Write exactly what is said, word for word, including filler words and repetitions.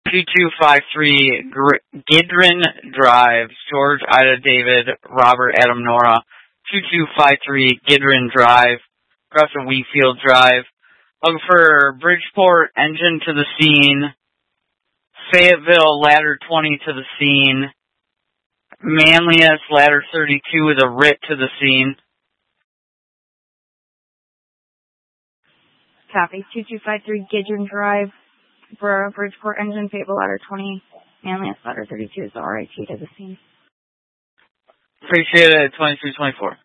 two two five three Gidron Drive, George, Ida, David, Robert, Adam, Nora. two two five three Gidron Drive, Gresham Wheatfield Drive. Looking for Bridgeport engine to the scene. Fayetteville ladder twenty to the scene. Manlius ladder thirty-two with a R I T to the scene. Copy. two two five three Gidron Drive, Bridgeport engine, Fayetteville ladder twenty. Manlius ladder thirty-two is the R I T to the scene. Appreciate it. twenty-three twenty-four.